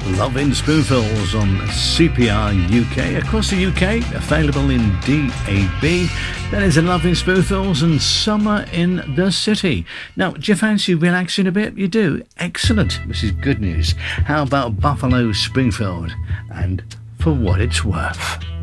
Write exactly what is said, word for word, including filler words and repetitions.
Love in Spoonfuls on C P R U K. Across the U K, available in D A B. That is a Love in Spoonfuls and Summer in the City. Now, do you fancy relaxing a bit? You do? Excellent. This is good news. How about Buffalo Springfield and For What It's Worth?